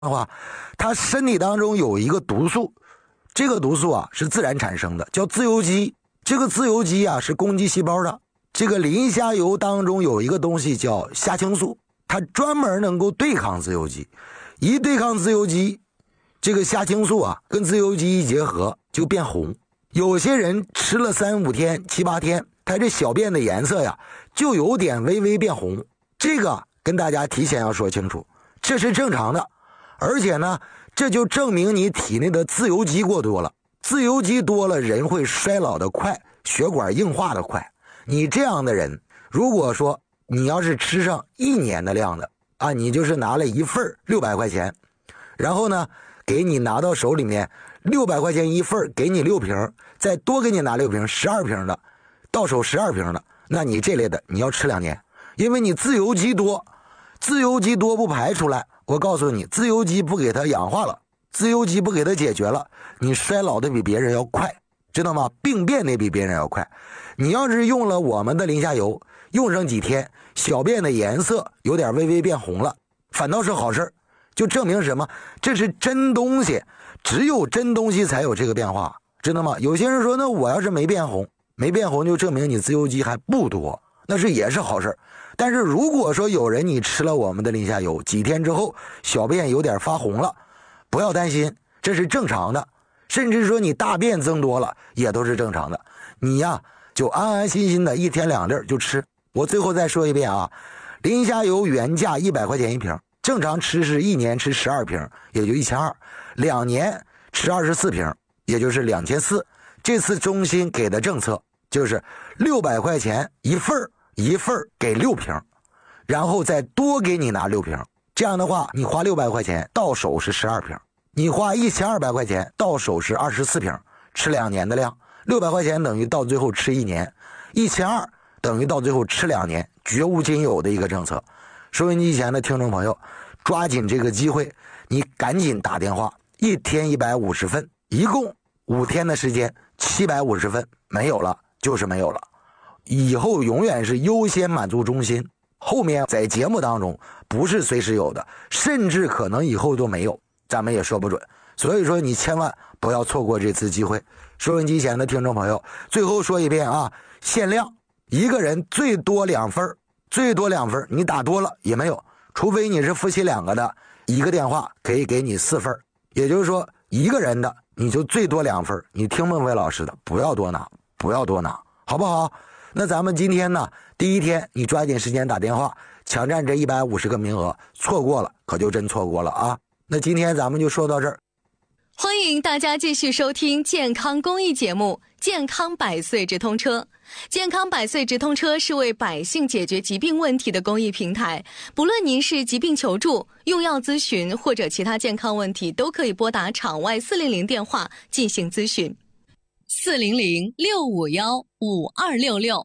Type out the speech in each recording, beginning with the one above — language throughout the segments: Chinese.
的话，他身体当中有一个毒素，这个毒素啊是自然产生的，叫自由基。这个自由基啊是攻击细胞的。这个磷虾油当中有一个东西叫虾青素，它专门能够对抗自由基。一对抗自由基，这个虾青素啊跟自由基一结合就变红。有些人吃了3、5天、7、8天，他这小便的颜色呀就有点微微变红。这个跟大家提前要说清楚，这是正常的。而且呢，这就证明你体内的自由基过多了。自由基多了，人会衰老的快，血管硬化的快。你这样的人，如果说你要是吃上1年的量的啊，你就是拿了一份600块钱，然后呢，给你拿到手里面600块钱一份，给你6瓶，再多给你拿6瓶，12瓶的，到手12瓶的，那你这类的你要吃2年，因为你自由基多，自由基多不排出来，我告诉你，自由基不给它氧化了，自由基不给它解决了，你衰老的比别人要快，知道吗？病变的比别人要快。你要是用了我们的磷虾油，用上几天，小便的颜色有点微微变红了，反倒是好事，就证明什么？这是真东西，只有真东西才有这个变化，知道吗？有些人说，那我要是没变红，没变红就证明你自由基还不多，那是也是好事。但是如果说有人你吃了我们的磷虾油，几天之后小便有点发红了，不要担心，这是正常的。甚至说你大便增多了也都是正常的。你呀就安安心心的1天2粒就吃。我最后再说一遍啊，磷虾油原价100块钱一瓶，正常吃是1年吃12瓶，也就1200，2年吃24瓶，也就是2400。这次中心给的政策就是600块钱一份，一份给6瓶，然后再多给你拿6瓶。这样的话，你花600块钱到手是12瓶，你花1200块钱到手是24瓶，吃2年的量。600块钱等于到最后吃1年，1200等于到最后吃2年，绝无仅有的一个政策。收音机前的听众朋友，抓紧这个机会，你赶紧打电话，1天150份，一共5天的时间，750份，没有了就是没有了。以后永远是优先满足中心，后面在节目当中不是随时有的，甚至可能以后都没有，咱们也说不准。所以说你千万不要错过这次机会。收音机前的听众朋友，最后说一遍啊，限量一个人最多2份，最多2份，你打多了也没有，除非你是夫妻2个的，一个电话可以给你4份，也就是说一个人的你就最多2份，你听孟非老师的，不要多拿，不要多拿，好不好？那咱们今天呢，第1天你抓紧时间打电话，抢占这150个名额，错过了可就真错过了啊。那今天咱们就说到这儿。 欢迎大家继续收听健康公益节目《健康百岁直通车》。健康百岁直通车是为百姓解决疾病问题的公益平台，不论您是疾病求助、用药咨询或者其他健康问题，都可以拨打场外400电话进行咨询。400-651-5266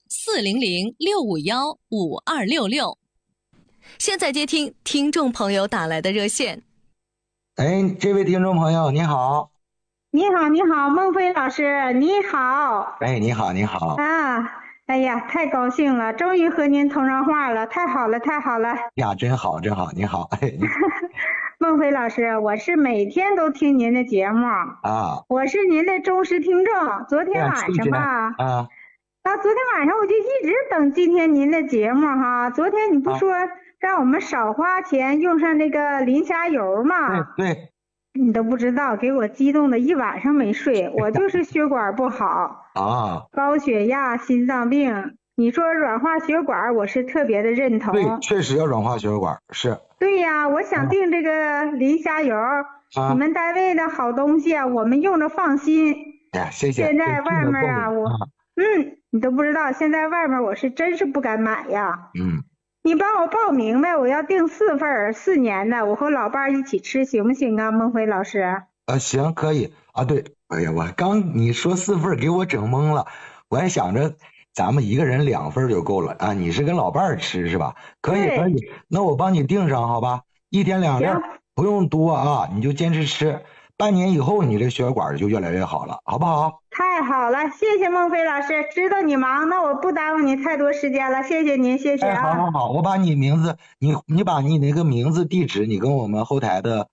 400-651-5266。现在接听听众朋友打来的热线。 哎，这位听众朋友你好。 你好，你好，孟非老师，你好。 哎，你好，你好。 啊，哎呀，太高兴了，终于和您通上话了，太好了，太好了。 呀，真好，真好，你好。哎， 孟非老师，我是每天都听您的节目啊， 我是您的忠实听众。昨天晚上吧，昨天晚上我就一直等今天您的节目哈。昨天你不说让我们少花钱用上那个磷虾油吗？ 对。 你都不知道，给我激动的一晚上没睡。我就是血管不好啊， 高血压、心脏病。你说软化血管，我是特别的认同。 对，确实要软化血管，是。 对呀，我想订这个磷虾油，你们单位的好东西啊，我们用着放心。 哎呀，谢谢。 现在外面啊，你都不知道，现在外面我是真是不敢买呀。你帮我报名呗，我要订4份4年的，我和老伴一起吃，行不行啊，孟非老师？ 行，可以啊。对，哎呀，我刚你说4份给我整懵了，我还想着咱们一个人2份就够了啊。你是跟老伴吃是吧？可以，可以。那我帮你订上好吧？1天2粒，不用多啊，你就坚持吃半年以后你这血管就越来越好了，好不好？ 太好了，谢谢孟非老师，知道你忙，那我不耽误你太多时间了，谢谢您，谢谢啊。 好，我把你名字，你把你那个名字地址，你跟我们后台的